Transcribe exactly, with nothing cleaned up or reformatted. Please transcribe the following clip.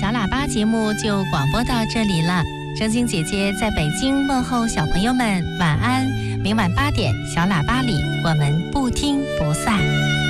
喇叭节目就广播到这里了。正晶姐姐在北京问候小朋友们晚安，明晚八点小喇叭里我们不听不散。